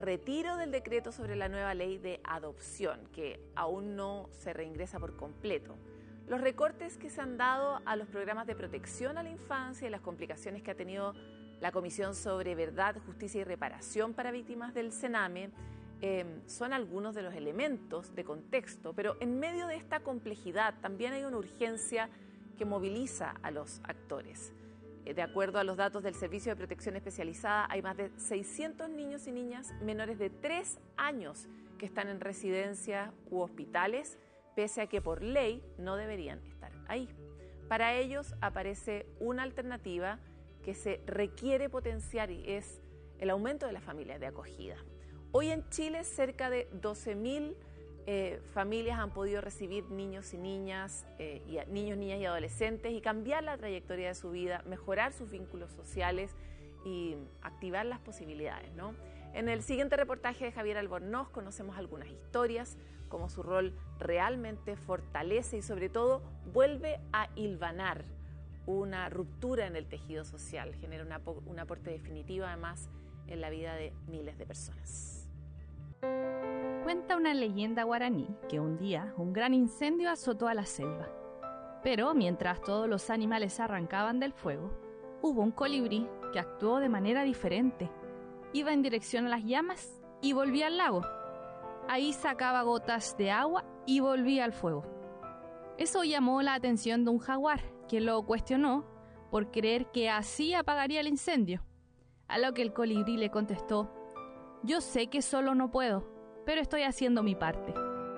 retiro del decreto sobre la nueva ley de adopción, que aún no se reingresa por completo, los recortes que se han dado a los programas de protección a la infancia y las complicaciones que ha tenido la Comisión sobre Verdad, Justicia y Reparación para Víctimas del Sename, son algunos de los elementos de contexto, pero en medio de esta complejidad también hay una urgencia que moviliza a los actores. De acuerdo a los datos del Servicio de Protección Especializada, hay más de 600 niños y niñas menores de 3 años que están en residencias u hospitales, pese a que por ley no deberían estar ahí. Para ellos aparece una alternativa que se requiere potenciar y es el aumento de las familias de acogida. Hoy en Chile cerca de 12.000 familias han podido recibir niños y niñas, niños, niñas y adolescentes y cambiar la trayectoria de su vida, mejorar sus vínculos sociales y activar las posibilidades, ¿no? En el siguiente reportaje de Javier Albornoz conocemos algunas historias, cómo su rol realmente fortalece y sobre todo vuelve a hilvanar una ruptura en el tejido social, genera un aporte definitivo además en la vida de miles de personas. Cuenta una leyenda guaraní que un día un gran incendio azotó a la selva. Pero mientras todos los animales arrancaban del fuego, hubo un colibrí que actuó de manera diferente. Iba en dirección a las llamas y volvía al lago. Ahí sacaba gotas de agua y volvía al fuego. Eso llamó la atención de un jaguar, que lo cuestionó por creer que así apagaría el incendio. A lo que el colibrí le contestó: «Yo sé que solo no puedo, pero estoy haciendo mi parte».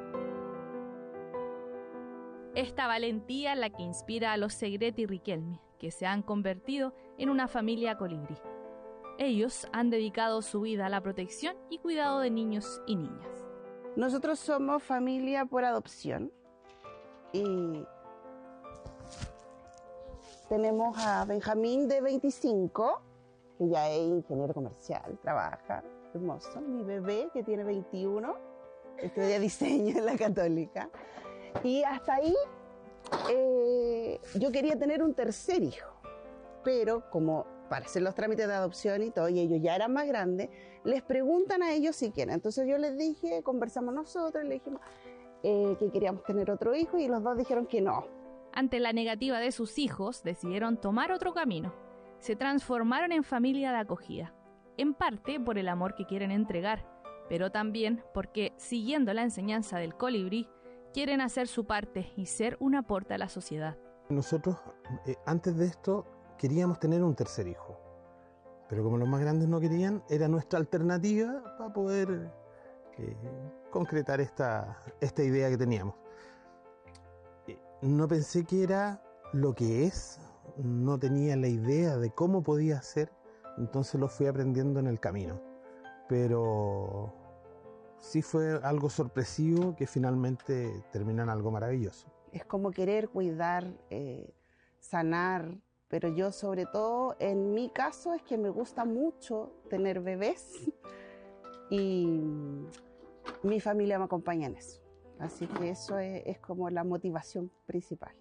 Esta valentía es la que inspira a los Segret y Riquelme, que se han convertido en una familia colibrí. Ellos han dedicado su vida a la protección y cuidado de niños y niñas. Nosotros somos familia por adopción y tenemos a Benjamín de 25, que ya es ingeniero comercial, trabaja, hermoso. Mi bebé, que tiene 21, estudia diseño en la Católica. Y hasta ahí yo quería tener un tercer hijo, pero como para hacer los trámites de adopción y todo, y ellos ya eran más grandes, les preguntan a ellos si quieren. Entonces yo les dije, conversamos nosotros, les dijimos que queríamos tener otro hijo y los dos dijeron que no. Ante la negativa de sus hijos, decidieron tomar otro camino. Se transformaron en familia de acogida, en parte por el amor que quieren entregar, pero también porque, siguiendo la enseñanza del colibrí, quieren hacer su parte y ser un aporte a la sociedad. Nosotros, antes de esto, queríamos tener un tercer hijo, pero como los más grandes no querían, era nuestra alternativa para poder concretar esta idea que teníamos. No pensé que era lo que es, no tenía la idea de cómo podía ser, entonces lo fui aprendiendo en el camino, pero sí fue algo sorpresivo que finalmente termina en algo maravilloso. Es como querer cuidar, sanar, pero yo sobre todo, en mi caso, es que me gusta mucho tener bebés y mi familia me acompaña en eso. Así que eso es como la motivación principal.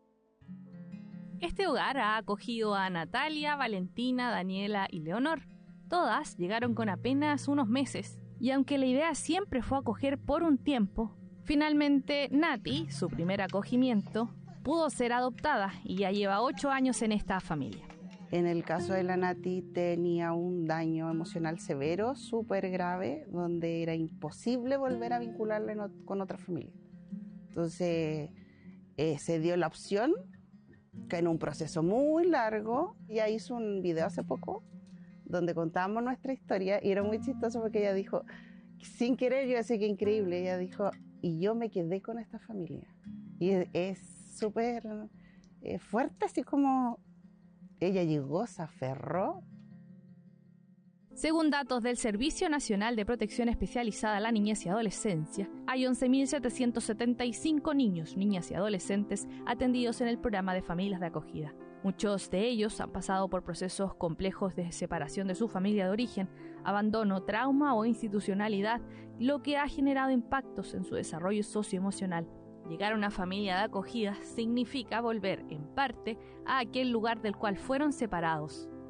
Este hogar ha acogido a Natalia, Valentina, Daniela y Leonor. Todas llegaron con apenas unos meses, y aunque la idea siempre fue acoger por un tiempo, finalmente Nati, su primer acogimiento, pudo ser adoptada y ya lleva 8 años en esta familia. En el caso de la Nati tenía un daño emocional severo, súper grave, donde era imposible volver a vincularla con otra familia. Entonces se dio la opción, que en un proceso muy largo, ella hizo un video hace poco donde contábamos nuestra historia y era muy chistoso porque ella dijo, sin querer, yo decía que increíble, ella dijo, y yo me quedé con esta familia. Y es súper fuerte, así como ella llegó, se aferró. Según datos del Servicio Nacional de Protección Especializada a la Niñez y Adolescencia, hay 11.775 niños, niñas y adolescentes atendidos en el programa de familias de acogida. Muchos de ellos han pasado por procesos complejos de separación de su familia de origen, abandono, trauma o institucionalidad, lo que ha generado impactos en su desarrollo socioemocional. Llegar a una familia de acogida significa volver, en parte, a aquel lugar del cual fueron separados.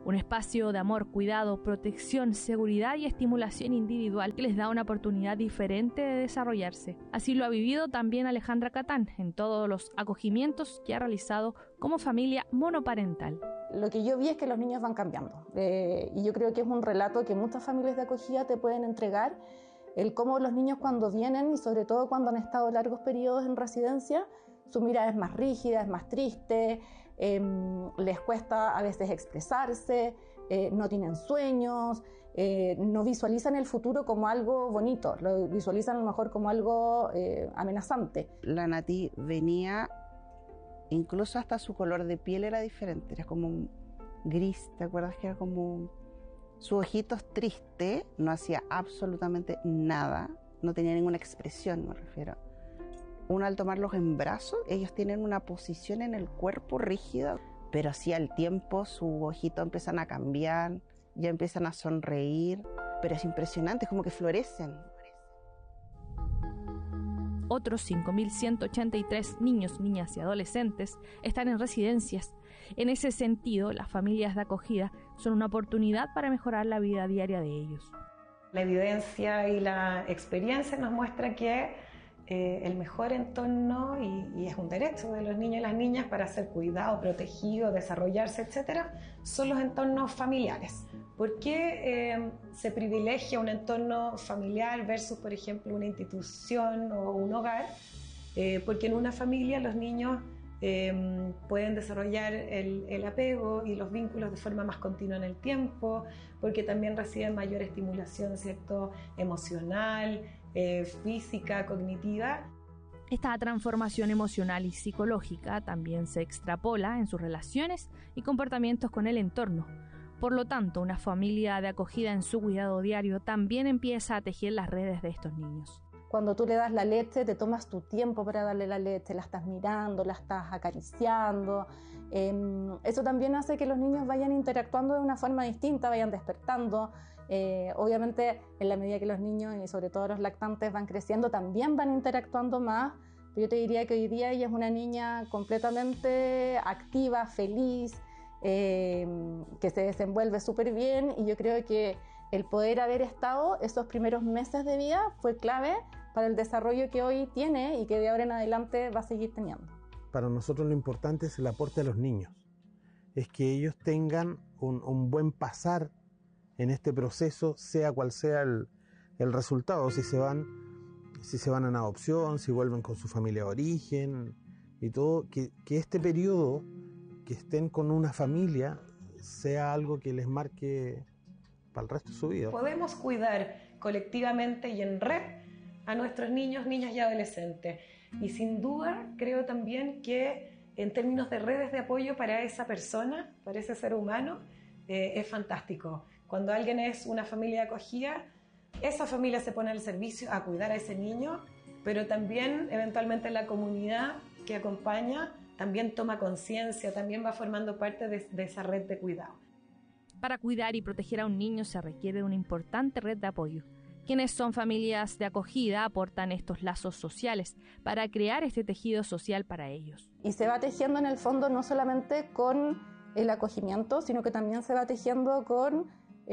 Un espacio de amor, cuidado, protección, seguridad y estimulación individual que les da una oportunidad diferente de desarrollarse. Así lo ha vivido también Alejandra Catán en todos los acogimientos que ha realizado como familia monoparental. Lo que yo vi es que los niños van cambiando y yo creo que es un relato que muchas familias de acogida te pueden entregar, el cómo los niños cuando vienen y sobre todo cuando han estado largos periodos en residencia, su mirada es más rígida, es más triste, les cuesta a veces expresarse, no tienen sueños, no visualizan el futuro como algo bonito, lo visualizan a lo mejor como algo amenazante. La Nati venía, incluso hasta su color de piel era diferente, era como gris, ¿te acuerdas que era como... Sus ojitos tristes, no hacía absolutamente nada, no tenía ninguna expresión, me refiero. Uno al tomarlos en brazos, ellos tienen una posición en el cuerpo rígida, pero así al tiempo sus ojitos empiezan a cambiar, ya empiezan a sonreír, pero es impresionante, es como que florecen. Otros 5.183 niños, niñas y adolescentes están en residencias. En ese sentido, las familias de acogida son una oportunidad para mejorar la vida diaria de ellos. La evidencia y la experiencia nos muestra que el mejor entorno, y es un derecho de los niños y las niñas para ser cuidados, protegidos, desarrollarse, etcétera, son los entornos familiares. ¿Por qué se privilegia un entorno familiar versus, por ejemplo, una institución o un hogar? Porque en una familia los niños pueden desarrollar el apego y los vínculos de forma más continua en el tiempo, porque también reciben mayor estimulación, ¿cierto?, emocional, física, cognitiva. Esta transformación emocional y psicológica también se extrapola en sus relaciones y comportamientos con el entorno. Por lo tanto, una familia de acogida en su cuidado diario también empieza a tejer las redes de estos niños. Cuando tú le das la leche, te tomas tu tiempo para darle la leche, la estás mirando, la estás acariciando. Eso también hace que los niños vayan interactuando de una forma distinta, vayan despertando. Obviamente, en la medida que los niños y sobre todo los lactantes van creciendo, también van interactuando más. Pero yo te diría que hoy día ella es una niña completamente activa, feliz, que se desenvuelve súper bien, y yo creo que el poder haber estado esos primeros meses de vida fue clave para el desarrollo que hoy tiene y que de ahora en adelante va a seguir teniendo. Para nosotros lo importante es el aporte a los niños, es que ellos tengan un buen pasar en este proceso, sea cual sea el resultado, si se van en adopción, si vuelven con su familia de origen y todo, que este periodo que estén con una familia sea algo que les marque para el resto de su vida. Podemos cuidar colectivamente y en red a nuestros niños, niñas y adolescentes. Y sin duda creo también que en términos de redes de apoyo para esa persona, para ese ser humano, es fantástico. Cuando alguien es una familia de acogida, esa familia se pone al servicio a cuidar a ese niño, pero también eventualmente la comunidad que acompaña también toma conciencia, también va formando parte de esa red de cuidado. Para cuidar y proteger a un niño se requiere una importante red de apoyo. Quienes son familias de acogida aportan estos lazos sociales para crear este tejido social para ellos. Y se va tejiendo en el fondo no solamente con el acogimiento, sino que también se va tejiendo con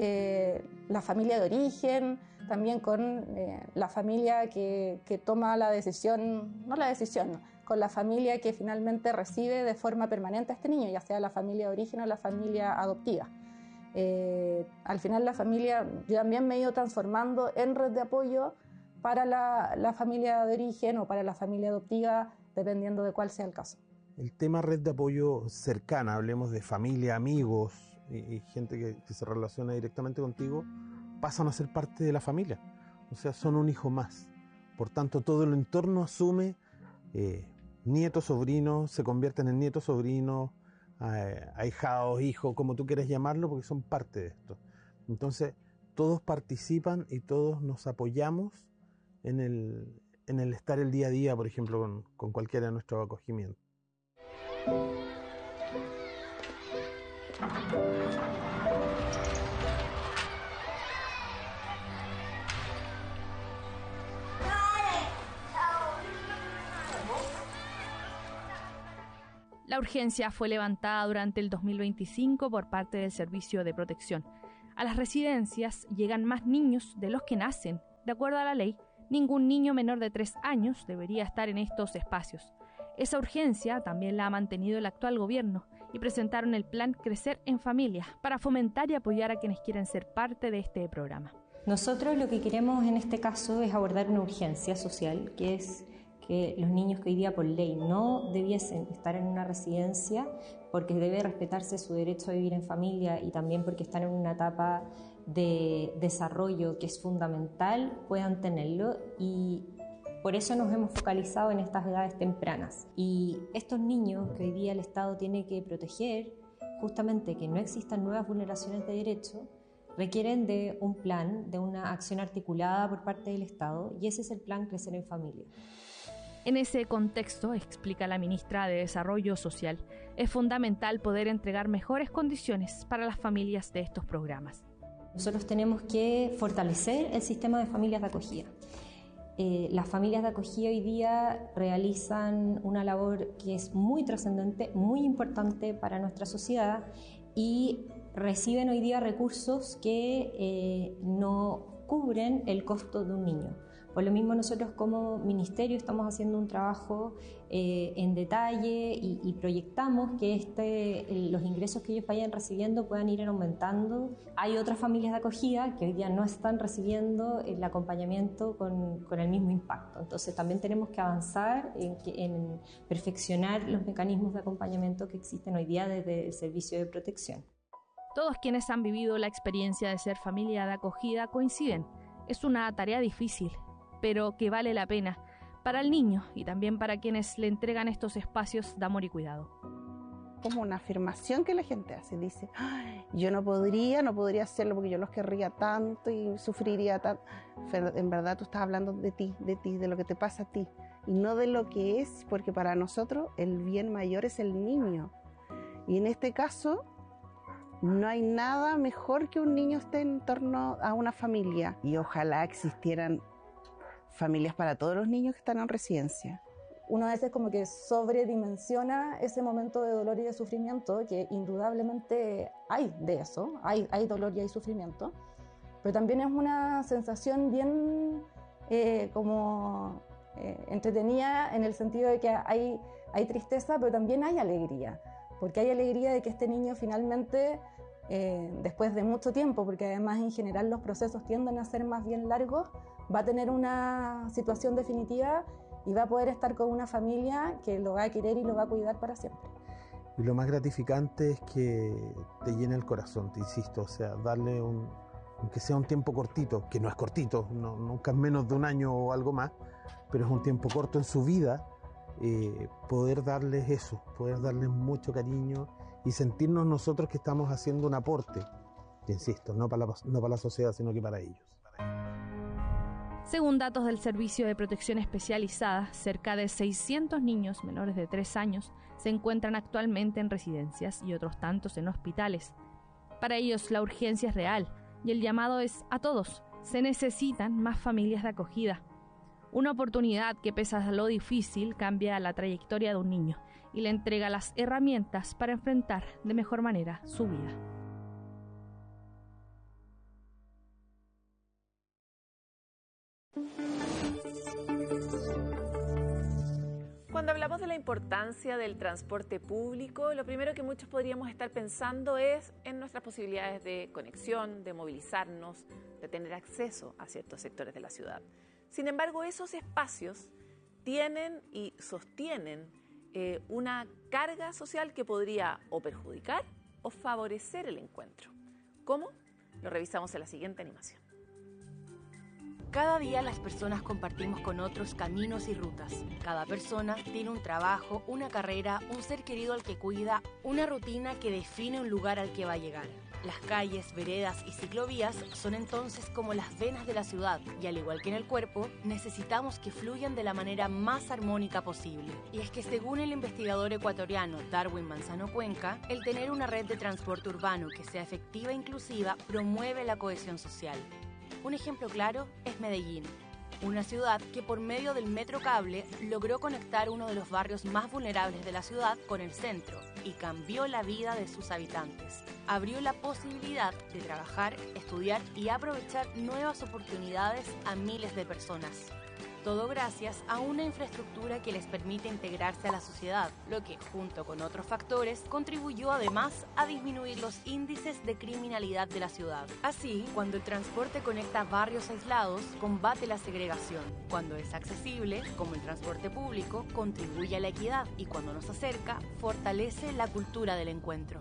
la familia de origen, también con la familia que toma la decisión, con la familia que finalmente recibe de forma permanente a este niño, ya sea la familia de origen o la familia adoptiva. Al final la familia, yo también me he ido transformando en red de apoyo para la familia de origen o para la familia adoptiva, dependiendo de cuál sea el caso. El tema red de apoyo cercana, hablemos de familia, amigos y gente que se relaciona directamente contigo, pasan a ser parte de la familia, o sea, son un hijo más. Por tanto, todo el entorno asume nietos, sobrinos, se convierten en nietos, sobrinos, ahijados, hijos, como tú quieras llamarlo, porque son parte de esto. Entonces, todos participan y todos nos apoyamos en el estar el día a día, por ejemplo, con cualquiera de nuestros acogimientos. La La urgencia fue levantada durante el 2025 por parte del Servicio de Protección. A las residencias llegan más niños de los que nacen. De acuerdo a la ley, ningún niño menor de 3 años debería estar en estos espacios. Esa urgencia también la ha mantenido el actual gobierno y presentaron el plan Crecer en Familia para fomentar y apoyar a quienes quieren ser parte de este programa. Nosotros lo que queremos en este caso es abordar una urgencia social, que es que los niños que hoy día por ley no debiesen estar en una residencia porque debe respetarse su derecho a vivir en familia y también porque están en una etapa de desarrollo que es fundamental, puedan tenerlo, y por eso nos hemos focalizado en estas edades tempranas. Y estos niños que hoy día el Estado tiene que proteger, justamente que no existan nuevas vulneraciones de derechos, requieren de un plan, de una acción articulada por parte del Estado, y ese es el plan Crecer en Familia. En ese contexto, explica la ministra de Desarrollo Social, es fundamental poder entregar mejores condiciones para las familias de estos programas. Nosotros tenemos que fortalecer el sistema de familias de acogida. Las familias de acogida hoy día realizan una labor que es muy trascendente, muy importante para nuestra sociedad, y reciben hoy día recursos que no cubren el costo de un niño. Por lo mismo, nosotros como ministerio estamos haciendo un trabajo en detalle y proyectamos que los ingresos que ellos vayan recibiendo puedan ir aumentando. Hay otras familias de acogida que hoy día no están recibiendo el acompañamiento con el mismo impacto. Entonces también tenemos que avanzar en perfeccionar los mecanismos de acompañamiento que existen hoy día desde el Servicio de Protección. Todos quienes han vivido la experiencia de ser familia de acogida coinciden. Es una tarea difícil, pero que vale la pena para el niño y también para quienes le entregan estos espacios de amor y cuidado. Como una afirmación que la gente hace, dice, yo no podría hacerlo porque yo los querría tanto y sufriría tanto. Pero en verdad tú estás hablando de ti, de lo que te pasa a ti, y no de lo que es, porque para nosotros el bien mayor es el niño. Y en este caso, no hay nada mejor que un niño esté en torno a una familia, y ojalá existieran familias para todos los niños que están en residencia. Uno a veces como que sobredimensiona ese momento de dolor y de sufrimiento, que indudablemente hay de eso, hay dolor y hay sufrimiento, pero también es una sensación bien entretenida, en el sentido de que hay tristeza, pero también hay alegría, porque hay alegría de que este niño finalmente, después de mucho tiempo, porque además en general los procesos tienden a ser más bien largos, va a tener una situación definitiva y va a poder estar con una familia que lo va a querer y lo va a cuidar para siempre. Y lo más gratificante es que te llena el corazón, te insisto, o sea, darle aunque sea un tiempo cortito, que no es cortito, nunca es menos de un año o algo más, pero es un tiempo corto en su vida, poder darles eso, poder darles mucho cariño y sentirnos nosotros que estamos haciendo un aporte, te insisto, no para la sociedad, sino que para ellos. Según datos del Servicio de Protección Especializada, cerca de 600 niños menores de 3 años se encuentran actualmente en residencias y otros tantos en hospitales. Para ellos la urgencia es real y el llamado es a todos. Se necesitan más familias de acogida. Una oportunidad que, pese a lo difícil, cambia la trayectoria de un niño y le entrega las herramientas para enfrentar de mejor manera su vida. Cuando hablamos de la importancia del transporte público, lo primero que muchos podríamos estar pensando es en nuestras posibilidades de conexión, de movilizarnos, de tener acceso a ciertos sectores de la ciudad. Sin embargo, esos espacios tienen y sostienen una carga social que podría o perjudicar o favorecer el encuentro. ¿Cómo? Lo revisamos en la siguiente animación. Cada día las personas compartimos con otros caminos y rutas. Cada persona tiene un trabajo, una carrera, un ser querido al que cuida, una rutina que define un lugar al que va a llegar. Las calles, veredas y ciclovías son entonces como las venas de la ciudad y, al igual que en el cuerpo, necesitamos que fluyan de la manera más armónica posible. Y es que, según el investigador ecuatoriano Darwin Manzano Cuenca, el tener una red de transporte urbano que sea efectiva e inclusiva promueve la cohesión social. Un ejemplo claro es Medellín. Una ciudad que por medio del metro cable logró conectar uno de los barrios más vulnerables de la ciudad con el centro y cambió la vida de sus habitantes. Abrió la posibilidad de trabajar, estudiar y aprovechar nuevas oportunidades a miles de personas. Todo gracias a una infraestructura que les permite integrarse a la sociedad, lo que, junto con otros factores, contribuyó además a disminuir los índices de criminalidad de la ciudad. Así, cuando el transporte conecta barrios aislados, combate la segregación. Cuando es accesible, como el transporte público, contribuye a la equidad y cuando nos acerca, fortalece la cultura del encuentro.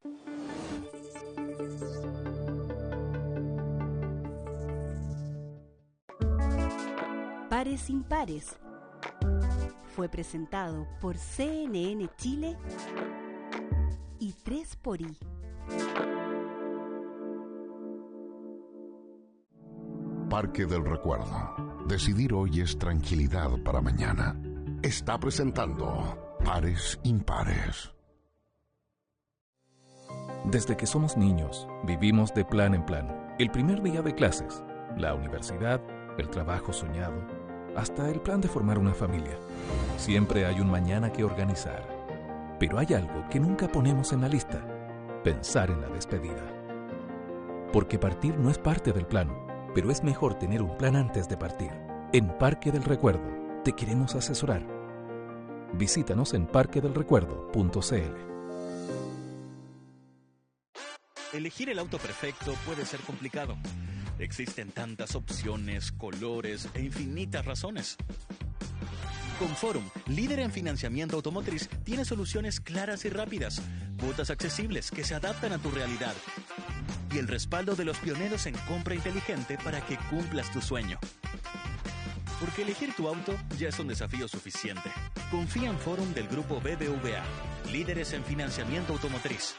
Pares Impares fue presentado por CNN Chile y 3xI. Parque del Recuerdo. Decidir hoy es tranquilidad para mañana. Está presentando Pares Impares. Desde que somos niños, vivimos de plan en plan. El primer día de clases, la universidad, el trabajo soñado, hasta el plan de formar una familia. Siempre hay un mañana que organizar. Pero hay algo que nunca ponemos en la lista: pensar en la despedida. Porque partir no es parte del plan, pero es mejor tener un plan antes de partir. En Parque del Recuerdo te queremos asesorar. Visítanos en parquedelrecuerdo.cl. Elegir el auto perfecto puede ser complicado. Existen tantas opciones, colores e infinitas razones. Conforum, líder en financiamiento automotriz, tiene soluciones claras y rápidas, cuotas accesibles que se adaptan a tu realidad y el respaldo de los pioneros en compra inteligente para que cumplas tu sueño. Porque elegir tu auto ya es un desafío suficiente. Confía en Forum del grupo BBVA, líderes en financiamiento automotriz.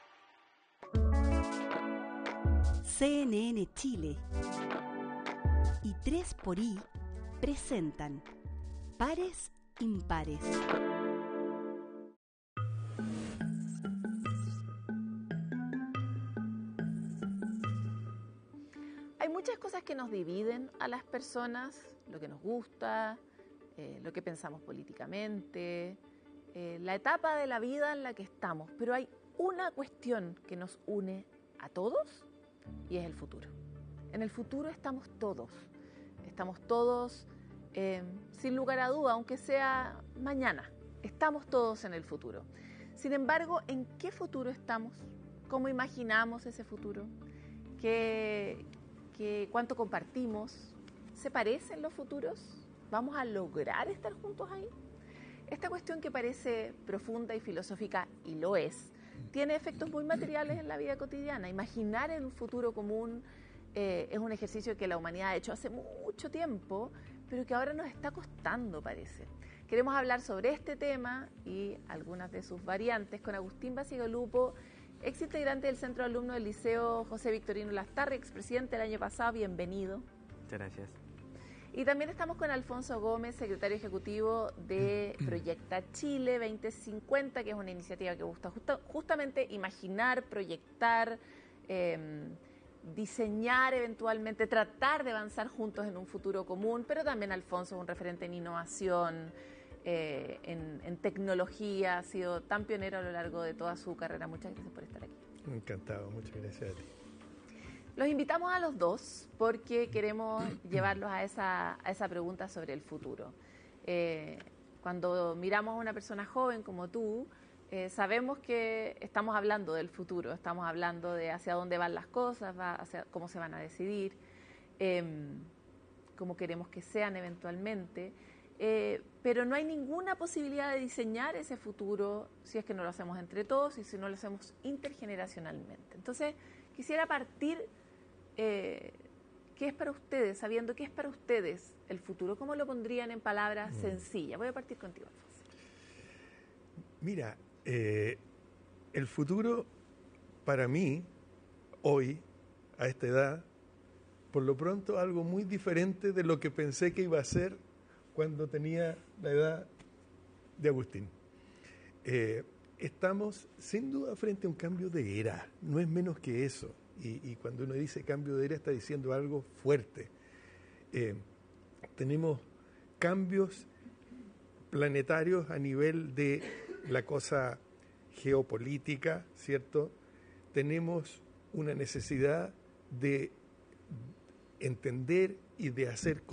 CNN Chile y 3xI presentan Pares Impares. Hay muchas cosas que nos dividen a las personas, lo que nos gusta, lo que pensamos políticamente, la etapa de la vida en la que estamos, pero hay una cuestión que nos une a todos y es el futuro. En el futuro estamos todos sin lugar a duda, aunque sea mañana, estamos todos en el futuro. Sin embargo, ¿en qué futuro estamos? ¿Cómo imaginamos ese futuro? ¿Cuánto compartimos? ¿Se parecen los futuros? ¿Vamos a lograr estar juntos ahí? Esta cuestión que parece profunda y filosófica, y lo es, tiene efectos muy materiales en la vida cotidiana. Imaginar en un futuro común es un ejercicio que la humanidad ha hecho hace mucho tiempo, pero que ahora nos está costando, parece. Queremos hablar sobre este tema y algunas de sus variantes con Agustín Bacigalupo, ex integrante del Centro de Alumnos del Liceo José Victorino Lastarria, expresidente el año pasado. Bienvenido. Muchas gracias. Y también estamos con Alfonso Gómez, secretario ejecutivo de Proyecta Chile 2050, que es una iniciativa que busca justamente imaginar, proyectar, diseñar eventualmente, tratar de avanzar juntos en un futuro común, pero también Alfonso es un referente en innovación, en tecnología, ha sido tan pionero a lo largo de toda su carrera. Muchas gracias por estar aquí. Encantado, muchas gracias a ti. Los invitamos a los dos porque queremos llevarlos a esa pregunta sobre el futuro. Cuando miramos a una persona joven como tú, sabemos que estamos hablando del futuro, estamos hablando de hacia dónde van las cosas, hacia cómo se van a decidir, cómo queremos que sean eventualmente, pero no hay ninguna posibilidad de diseñar ese futuro si es que no lo hacemos entre todos y si no lo hacemos intergeneracionalmente. Entonces, quisiera partir... ¿qué es para ustedes, sabiendo qué es para ustedes el futuro? ¿Cómo lo pondrían en palabras sencillas? Voy a partir contigo, Alfonso. Mira, el futuro para mí, hoy, a esta edad, por lo pronto algo muy diferente de lo que pensé que iba a ser cuando tenía la edad de Agustín. Estamos sin duda frente a un cambio de era, no es menos que eso. Y cuando uno dice cambio de era está diciendo algo fuerte. tenemos cambios planetarios a nivel de la cosa geopolítica, ¿cierto? Tenemos una necesidad de entender y de hacer